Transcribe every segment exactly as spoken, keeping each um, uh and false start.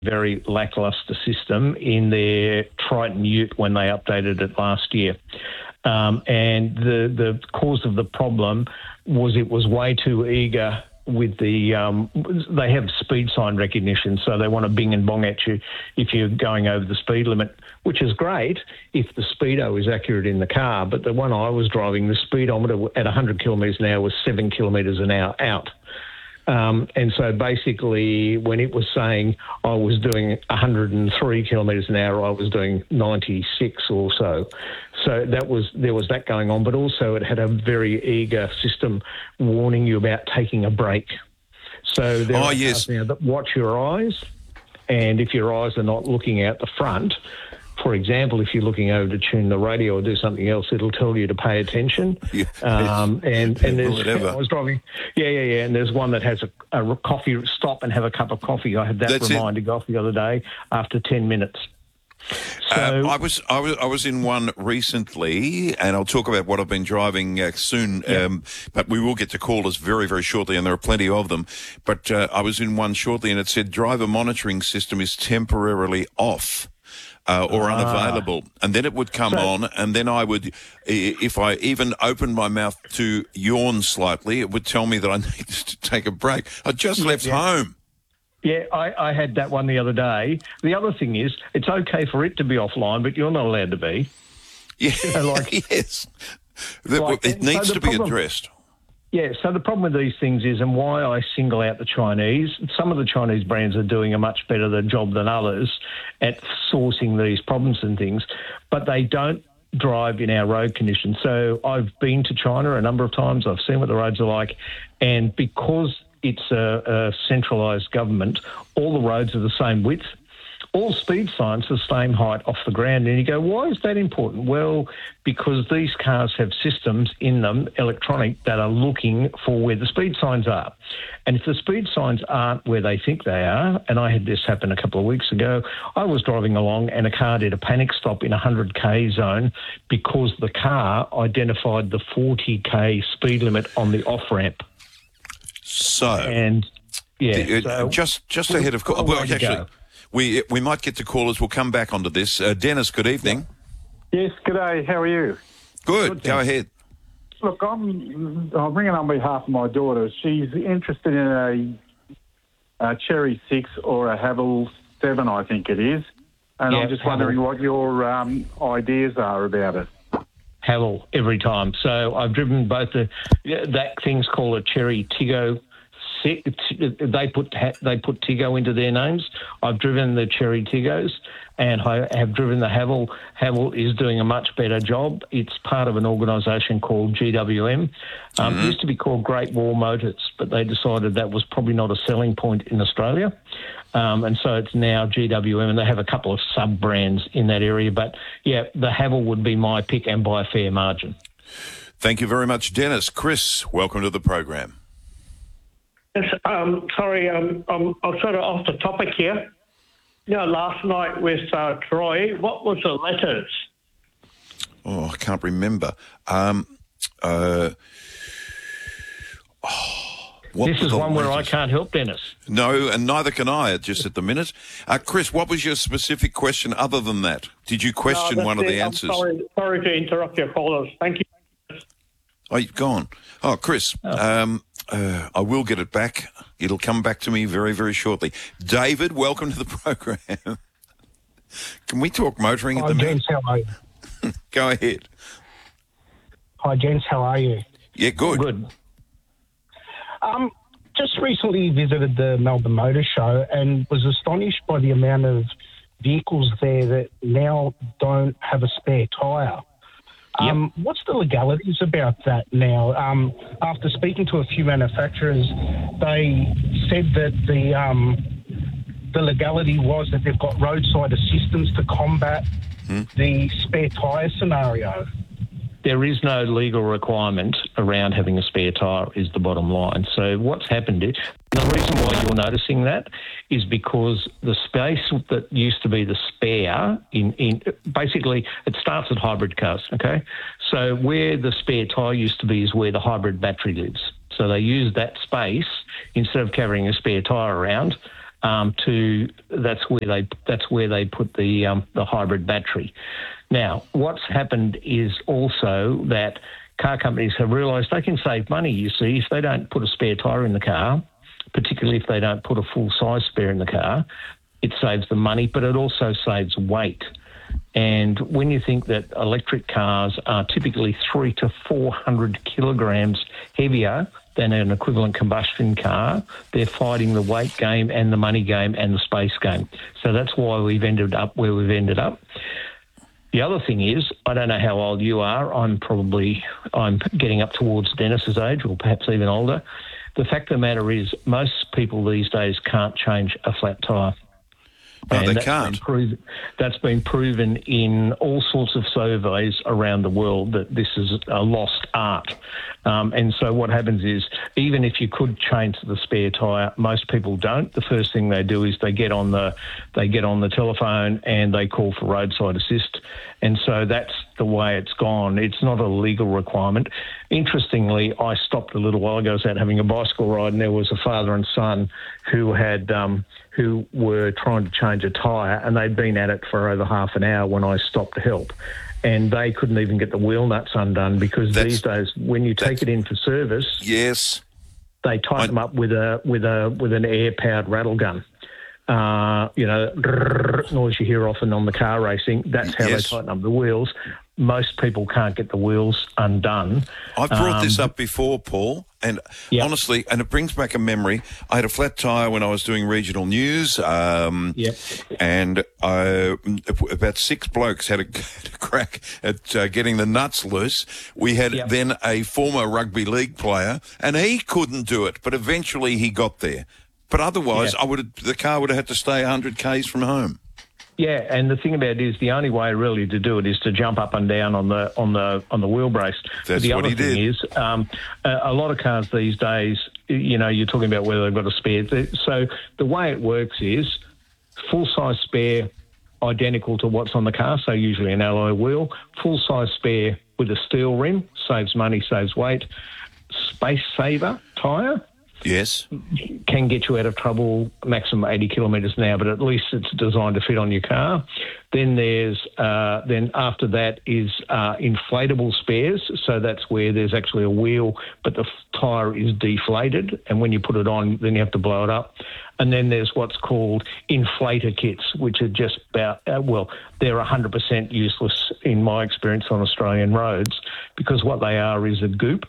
very lacklustre system in their Triton Ute when they updated it last year. Um, and the, the cause of the problem was it was way too eager with the... Um, they have speed sign recognition, so they want to bing and bong at you if you're going over the speed limit, which is great if the speedo is accurate in the car. But the one I was driving, the speedometer at one hundred kilometres an hour was seven kilometres an hour out. Um, and so basically when it was saying I was doing one hundred three kilometres an hour, I was doing ninety-six or so. So that was there was that going on, but also it had a very eager system warning you about taking a break. So there oh, are yes. cars now that watch your eyes, and if your eyes are not looking out the front, for example, if you're looking over to tune the radio or do something else, it'll tell you to pay attention. Yeah, um, and and there's, whatever. I was driving, yeah, yeah, yeah. And there's one that has a, a coffee, stop and have a cup of coffee. I had that That's reminder go off the other day after ten minutes. So, uh, I was I was I was in one recently, and I'll talk about what I've been driving uh, soon. Yeah. Um, but we will get to callers very very shortly, and there are plenty of them. But uh, I was in one shortly, and it said driver monitoring system is temporarily off. Uh, or Ah. unavailable, and then it would come So- on, and then I would, i- if I even opened my mouth to yawn slightly, it would tell me that I needed to take a break. I just left yeah. home. Yeah, I, I had that one the other day. The other thing is, it's okay for it to be offline, but you're not allowed to be. Yeah, know, like- yes, That- Like, it and so needs the to be problem- addressed. Yeah, so the problem with these things is, and why I single out the Chinese, some of the Chinese brands are doing a much better job than others at sourcing these problems and things, but they don't drive in our road conditions. So I've been to China a number of times, I've seen what the roads are like, and because it's a, a centralised government, all the roads are the same width. All speed signs are the same height off the ground. And you go, why is that important? Well, because these cars have systems in them, electronic, that are looking for where the speed signs are. And if the speed signs aren't where they think they are, and I had this happen a couple of weeks ago, I was driving along and a car did a panic stop in a one hundred k zone because the car identified the forty k speed limit on the off-ramp. So, And, yeah. the- uh, so just just ahead of... got a Well, way to actually, go. we we might get to callers. We'll come back onto this. Uh, Dennis, good evening. Yes, g'day. How are you? Good, Good, go thanks. ahead. Look, I'm I'm ringing on behalf of my daughter. She's interested in a, a Cherry six or a Havel seven, I think it is. And Yeah, I'm just Havel. wondering what your um, ideas are about it. Havel every time. So I've driven both the yeah, that thing's called a Cherry Tiggo. Si- t- They put ha- they put Tiggo into their names. I've driven the Cherry Tiggos, and I have driven the Havel. Havel is doing a much better job. It's part of an organisation called G W M. Um, It used to be called Great Wall Motors, but they decided that was probably not a selling point in Australia. Um, and so it's now G W M, and they have a couple of sub-brands in that area. But, yeah, the Havel would be my pick, and by a fair margin. Thank you very much, Dennis. Chris, welcome to the program. Yes, um, sorry, um, I'm, I'm sort of off the topic here. You know, last night with uh, Troy, what was the letters? Oh, I can't remember. Um, uh, oh, what This were is the one where I letters? can't help Dennis. No, and neither can I just at the minute. Uh, Chris, what was your specific question other than that? Did you question No, one of that's the it. I'm answers? sorry, sorry to interrupt your callers. Thank you. Oh, you've gone. Oh, Chris, um, uh, I will get it back. It'll come back to me very, very shortly. David, welcome to the program. Can we talk motoring at Hi, the minute? gents, how are you? Go ahead. Hi, gents, how are you? Yeah, good. Good. Um, just recently visited the Melbourne Motor Show and was astonished by the amount of vehicles there that now don't have a spare tyre. Um, What's the legalities about that now? Um, after speaking to a few manufacturers, they said that the um, the legality was that they've got roadside assistance to combat the spare tyre scenario. There is no legal requirement around having a spare tyre is the bottom line. So what's happened is, the reason why you're noticing that is because the space that used to be the spare, in, in basically it starts at hybrid cars, okay? So where the spare tyre used to be is where the hybrid battery lives. So they use that space, instead of carrying a spare tyre around, um, to that's where they that's where they put the um, the hybrid battery. Now, what's happened is also that car companies have realised they can save money. You see, if they don't put a spare tyre in the car, particularly if they don't put a full size spare in the car, it saves them money, but it also saves weight. And when you think that electric cars are typically three to four hundred kilograms heavier than an equivalent combustion car, they're fighting the weight game and the money game and the space game. So that's why we've ended up where we've ended up. The other thing is, I don't know how old you are. I'm probably, I'm getting up towards Dennis's age, or perhaps even older. The fact of the matter is, most people these days can't change a flat tyre. No, and they that's can't. Been proven, that's been proven in all sorts of surveys around the world that this is a lost art. Um, and so what happens is, even if you could change the spare tyre, most people don't. The first thing they do is they get on the they get on the telephone and they call for roadside assist. And so that's the way it's gone. It's not a legal requirement. Interestingly, I stopped a little while ago. I was out having a bicycle ride, and there was a father and son who had um, who were trying to change a tyre, and they'd been at it for over half an hour when I stopped to help. And they couldn't even get the wheel nuts undone because That's- these days, when you take it in for service, Yes. they tighten I- them up with a with a with an air-powered rattle gun. Uh, you know, grrr noise you hear often on the car racing. That's how Yes. they tighten up the wheels. Most people can't get the wheels undone. I've brought Um, this up before, Paul, and Yep. honestly, and it brings back a memory. I had a flat tyre when I was doing regional news, um, Yep. and I, about six blokes had a, had a crack at uh, getting the nuts loose. We had Yep. then a former rugby league player, and he couldn't do it, but eventually he got there. But otherwise, Yeah. I would have, the car would have had to stay one hundred kays from home. Yeah, and the thing about it is, the only way really to do it is to jump up and down on the on the on the wheel brace. That's but the what other he thing did. is, um, a, a lot of cars these days, you know, you're talking about whether they've got a spare. So the way it works is full size spare, identical to what's on the car. So usually an alloy wheel, full size spare with a steel rim, saves money, saves weight. Space saver tyre. Yes. Can get you out of trouble, maximum eighty kilometres an hour, but at least it's designed to fit on your car. Then there's uh, then after that is uh, inflatable spares. So that's where there's actually a wheel, but the tyre is deflated, and when you put it on, then you have to blow it up. And then there's what's called inflator kits, which are just about, uh, well, they're one hundred percent useless in my experience on Australian roads, because what they are is a goop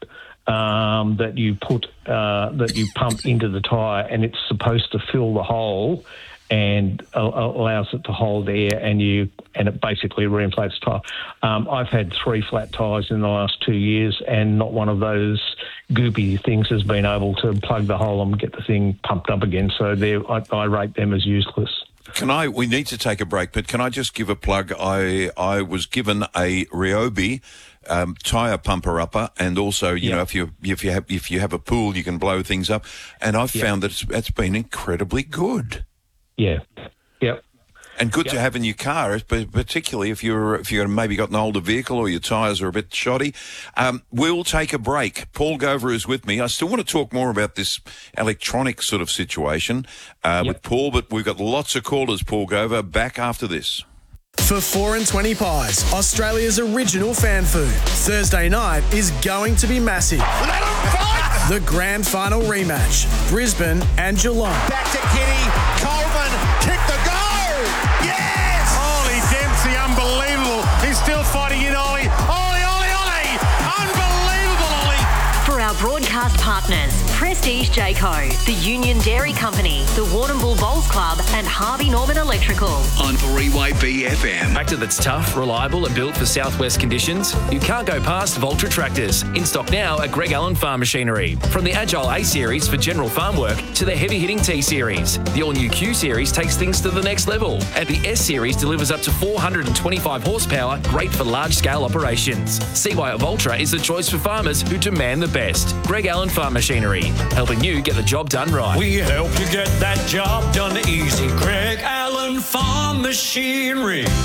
um, that you put, uh, that you pump into the tyre, and it's supposed to fill the hole and uh, allows it to hold air, and you and it basically reinflates the tyre. Um, I've had three flat tyres in the last two years, and not one of those goopy things has been able to plug the hole and get the thing pumped up again. So they're, I, I rate them as useless. Can I? We need to take a break, but can I just give a plug? I I was given a Ryobi um, tyre pumper upper, and also, you Yeah. know, if you if you have if you have a pool, you can blow things up, and I've Yeah. found that it's, it's been incredibly good. Yeah. Yep. And good Yep. to have in your car, but particularly if you're if you're maybe got an older vehicle or your tyres are a bit shoddy. Um, we'll take a break. Paul Gover is with me. I still want to talk more about this electronic sort of situation uh, Yep. with Paul, but we've got lots of callers, Paul Gover, back after this. For four and twenty Pies, Australia's original fan food, Thursday night is going to be massive. Let 'em fight! The grand final rematch, Brisbane and Geelong. Back to Kitty. Coleman kick the goal. Yes! Ollie Dempsey, unbelievable. He's still fighting in Ollie. Ollie, Ollie, Ollie! Unbelievable, Ollie! For our broadcast partners, Prestige Jayco, the Union Dairy Company, the Warrnambool Bowls Club, and Harvey Norman Electrical. On three Y B F M. Tractor that's tough, reliable and built for southwest conditions? You can't go past Voltra tractors. In stock now at Greg Allen Farm Machinery. From the Agile A Series for general farm work to the heavy-hitting T Series. The all-new Q Series takes things to the next level. And the S Series delivers up to four hundred twenty-five horsepower, great for large-scale operations. See why Voltra is the choice for farmers who demand the best. Greg Allen Farm Machinery, helping you get the job done right. We help you get that job done easy. Greg Allen Farm Machinery.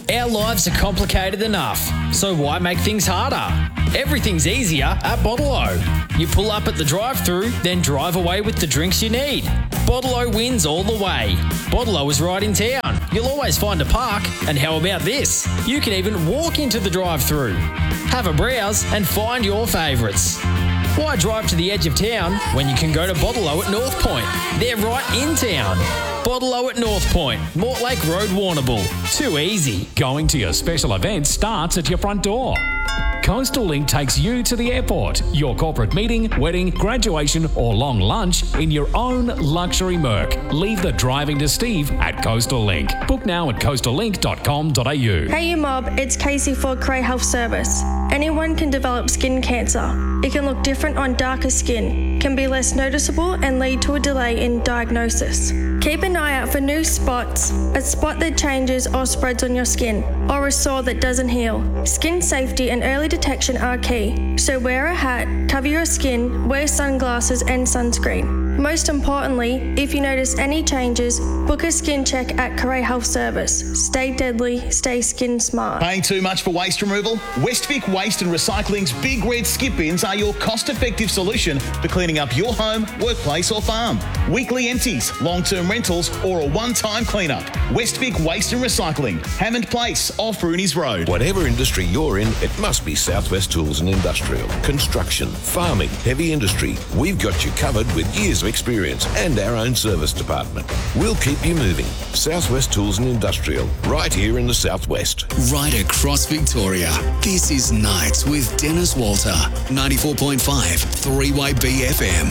Our lives are complicated enough, so why make things harder? Everything's easier at Bottle-O. You pull up at the drive-thru, then drive away with the drinks you need. Bottle-O wins all the way. Bottle-O is right in town. You'll always find a park, and how about this? You can even walk into the drive-thru. Have a browse and find your favourites. Why drive to the edge of town when you can go to Bottle-O at North Point? They're right in town. Bottle-O at North Point, Mortlake Road, Warrnambool. Too easy. Going to your special event starts at your front door. Coastal Link takes you to the airport, your corporate meeting, wedding, graduation or long lunch in your own luxury Merc. Leave the driving to Steve at Coastal Link. Book now at coastal link dot com dot a u. Hey you mob, it's Casey for Cray Health Service. Anyone can develop skin cancer. It can look different on darker skin, can be less noticeable and lead to a delay in diagnosis. Keep an eye out for new spots, a spot that changes or spreads on your skin, or a sore that doesn't heal. Skin safety and early detection are key, so wear a hat, cover your skin, wear sunglasses and sunscreen. Most importantly, if you notice any changes, book a skin check at Cray Health Service. Stay deadly, stay skin smart. Paying too much for waste removal? Westvic Waste and Recycling's Big Red Skip Bins are your cost-effective solution for cleaning up your home, workplace or farm. Weekly empties, long-term rentals or a one-time clean-up. Westvic Waste and Recycling, Hammond Place, off Rooney's Road. Whatever industry you're in, it must be Southwest Tools and Industrial. Construction, farming, heavy industry. We've got you covered with years of experience and our own service department. We'll keep you moving. Southwest Tools and Industrial, right here in the Southwest. Right across Victoria. This is Nights with Dennis Walter. ninety-four point five, three Y B F M.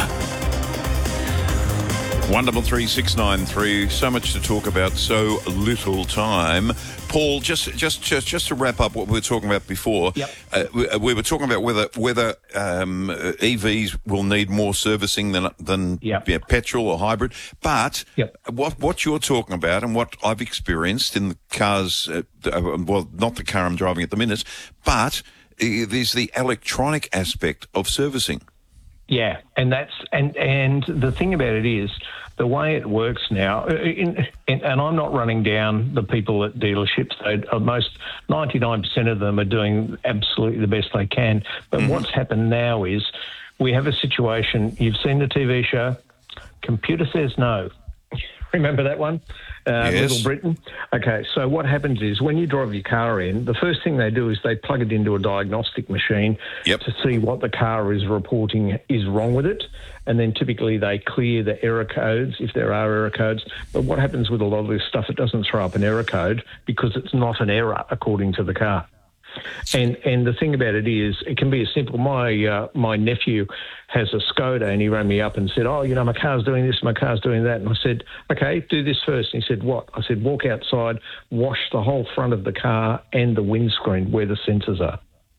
One double three six nine three. So much to talk about, so little time. Paul, just just just just to wrap up what we were talking about before. Yep. Uh, we, we were talking about whether whether um, E Vs will need more servicing than than Yep. yeah, petrol or hybrid. But Yep. what what you're talking about and what I've experienced in the cars, uh, well, not the car I'm driving at the minute, but uh, there's the electronic aspect of servicing. Yeah, and that's and and the thing about it is the way it works now. In, in, and I'm not running down the people at dealerships. They, uh, most ninety-nine percent of them are doing absolutely the best they can. But mm-hmm. what's happened now is we have a situation. You've seen the T V show. Computer says no. Remember that one? Uh, yes. Little Britain. Okay, so what happens is when you drive your car in, the first thing they do is they plug it into a diagnostic machine yep. to see what the car is reporting is wrong with it, and then typically they clear the error codes if there are error codes. But what happens with a lot of this stuff, it doesn't throw up an error code because it's not an error according to the car. And and the thing about it is, it can be as simple. My uh, my nephew has a Skoda, and he rang me up and said, "Oh, you know, my car's doing this, my car's doing that." And I said, "Okay, do this first." And he said, "What?" I said, "Walk outside, wash the whole front of the car and the windscreen where the sensors are."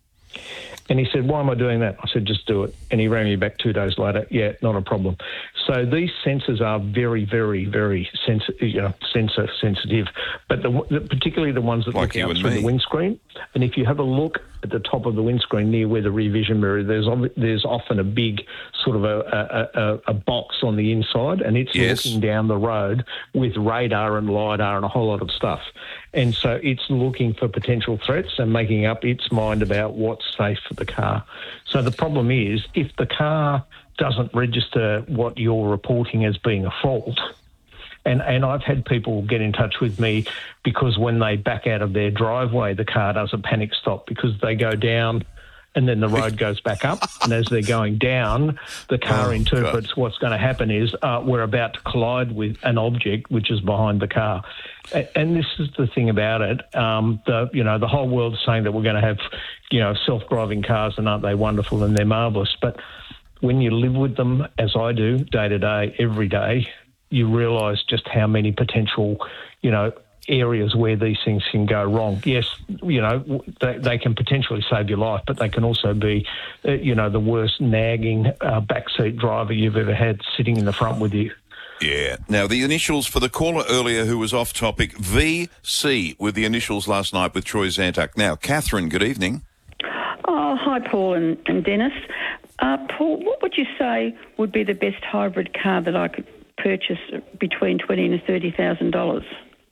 And he said, "Why am I doing that?" I said, "Just do it." And he rang me back two days later. Yeah, not a problem. So these sensors are very, very, very sensitive, you know, sensor sensitive, but the, the, particularly the ones that like look out you through me. the windscreen. And if you have a look at the top of the windscreen near where the rear vision mirror, there's there's often a big sort of a, a, a, a box on the inside, and it's yes. looking down the road with radar and LiDAR and a whole lot of stuff. And so it's looking for potential threats and making up its mind about what's safe for the car. So the problem is, if the car doesn't register what you're reporting as being a fault, and, and I've had people get in touch with me because when they back out of their driveway, the car does a panic stop because they go down and then the road goes back up. And as they're going down, the car oh, interprets God. What's going to happen is uh, we're about to collide with an object which is behind the car. And this is the thing about it. Um, the you know the whole world's saying that we're going to have you know self-driving cars, and aren't they wonderful and they're marvellous. But when you live with them, as I do, day to day, every day, you realise just how many potential you know areas where these things can go wrong. Yes, you know they, they can potentially save your life, but they can also be uh, you know the worst nagging uh, backseat driver you've ever had sitting in the front with you. Yeah. Now, the initials for the caller earlier who was off topic, V C, with the initials last night with Troy Zantuck. Now, Catherine, good evening. Oh, hi, Paul and, and Dennis. Uh, Paul, what would you say would be the best hybrid car that I could purchase between twenty thousand dollars and thirty thousand dollars?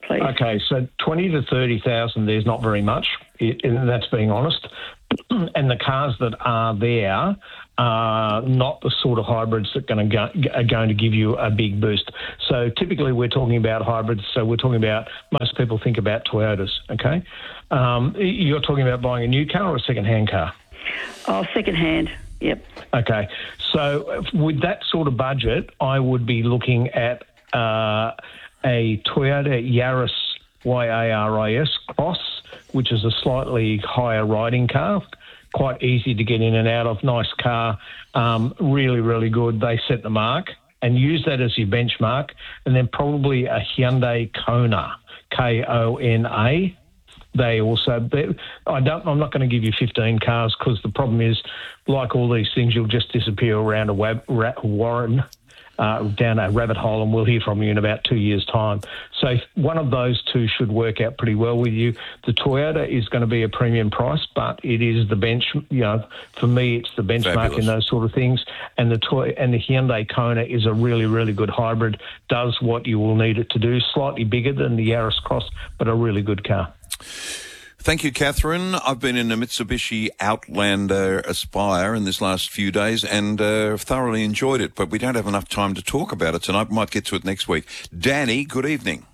please? Okay, so twenty to thirty thousand. There's not very much, it, and that's being honest. And the cars that are there are not the sort of hybrids that are going to go, are going to give you a big boost. So typically we're talking about hybrids. So we're talking about, most people think about Toyotas, okay? Um, you're talking about buying a new car or a second-hand car? Oh, second-hand, yep. Okay, so with that sort of budget, I would be looking at uh, a Toyota Yaris Y A R I S Cross, which is a slightly higher riding car, quite easy to get in and out of, nice car, um, really, really good. They set the mark, and use that as your benchmark, and then probably a Hyundai Kona, K O N A. They also, they, I don't, I'm not going to give you fifteen cars, because the problem is, like all these things, you'll just disappear around a wab, ra, warren, uh, down a rabbit hole, and we'll hear from you in about two years' time. So one of those two should work out pretty well with you. The Toyota is going to be a premium price, but it is the bench, you know, for me, it's the benchmark Fabulous. in those sort of things. And the toy and the Hyundai Kona is a really, really good hybrid, does what you will need it to do, slightly bigger than the Yaris Cross, but a really good car. Thank you, Catherine. I've been in a Mitsubishi Outlander Aspire in this last few days and uh, thoroughly enjoyed it, but we don't have enough time to talk about it tonight. We might get to it next week. Danny, good evening.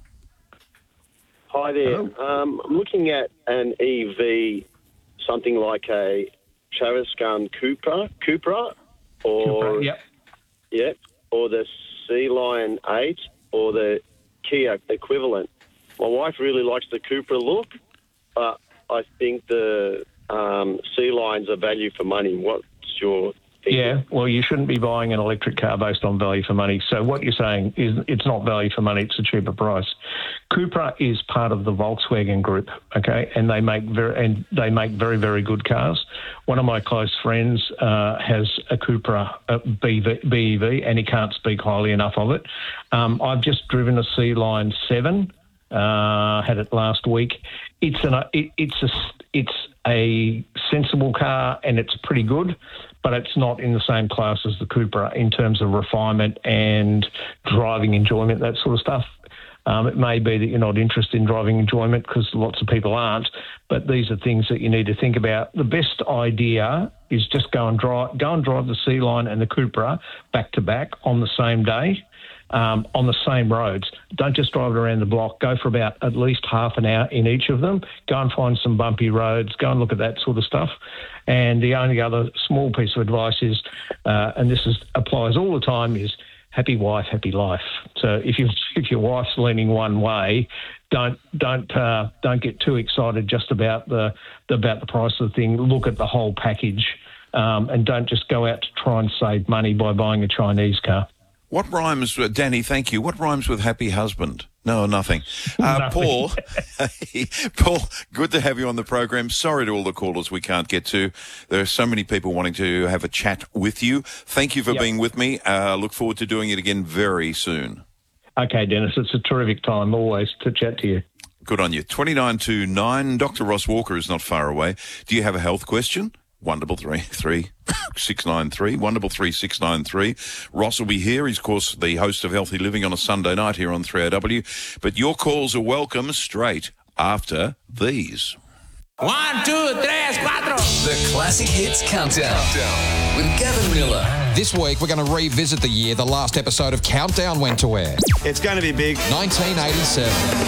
Hi there. Um, I'm looking at an E V, something like a Chaviscan Cupra, Cupra, or Cupra, yep. yeah, or the Sea Lion eight, or the Kia equivalent. My wife really likes the Cupra look, but I think the um, Sea Lion's a value for money. What's your thinking? Yeah, well, you shouldn't be buying an electric car based on value for money. So what you're saying is it's not value for money, it's a cheaper price. Cupra is part of the Volkswagen group, okay, and they make very and they make very, very good cars. One of my close friends uh, has a Cupra a B V, B E V, and he can't speak highly enough of it. Um, I've just driven a Sea Lion seven. Uh, had it last week. It's an it, it's a it's a sensible car, and it's pretty good, but it's not in the same class as the Cupra in terms of refinement and driving enjoyment, that sort of stuff. Um, it may be that you're not interested in driving enjoyment, because lots of people aren't, but these are things that you need to think about. The best idea is just go and drive go and drive the Sea Lion and the Cupra back to back on the same day. Um, on the same roads. Don't just drive it around the block. Go for about at least half an hour in each of them. Go and find some bumpy roads. Go and look at that sort of stuff. And the only other small piece of advice is, uh, and this is, applies all the time, is happy wife, happy life. So if you if your wife's leaning one way, don't don't uh, don't get too excited just about the about the price of the thing. Look at the whole package, um, and don't just go out to try and save money by buying a Chinese car. What rhymes, uh, Danny, thank you. What rhymes with happy husband? No, nothing. Uh, Nothing. Paul, Paul, good to have you on the program. Sorry to all the callers we can't get to. There are so many people wanting to have a chat with you. Thank you for Yep. being with me. Uh, look forward to doing it again very soon. Okay, Dennis, it's a terrific time always to chat to you. Good on you. twenty-nine two nine. Doctor Ross Walker is not far away. Do you have a health question? One double three three six nine three. One double three six nine three. Ross will be here. He's, of course, the host of Healthy Living on a Sunday night here on three O W. But your calls are welcome straight after these. One, two, tres, cuatro. The Classic Hits Countdown with Gavin Miller. This week, we're going to revisit the year the last episode of Countdown went to air. It's going to be big. nineteen eighty-seven.